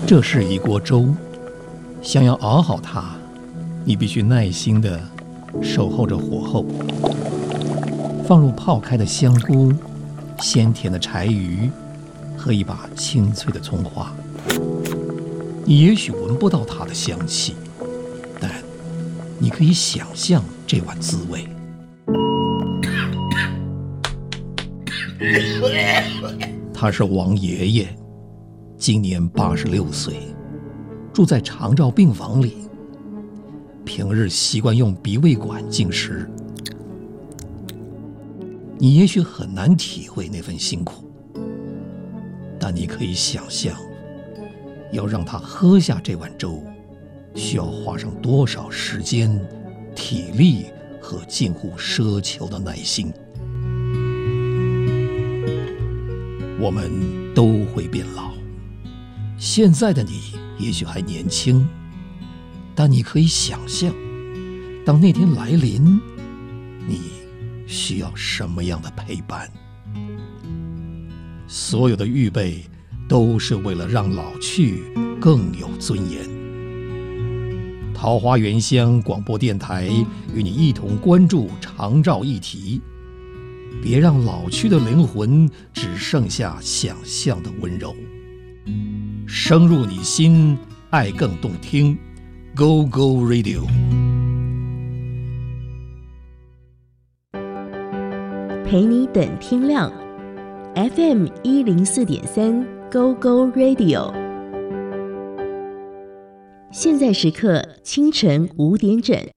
这是一锅粥，想要熬好它，你必须耐心地守候着火候，放入泡开的香菇、鲜甜的柴鱼和一把清脆的葱花。你也许闻不到它的香气，但你可以想象这碗滋味。他是王爷爷，今年86岁，住在长照病房里，平日习惯用鼻胃管进食。你也许很难体会那份辛苦，但你可以想象，要让他喝下这碗粥，需要花上多少时间、体力和近乎奢求的耐心。我们都会变老，现在的你也许还年轻，但你可以想象，当那天来临，你需要什么样的陪伴？所有的预备都是为了让老去更有尊严。桃花源乡广播电台与你一同关注长照议题，别让老去的灵魂只剩下想象的温柔。深入你心，爱更动听。Go Go Radio， 陪你等天亮。FM 104.3 Go Go Radio， 现在时刻清晨5点整。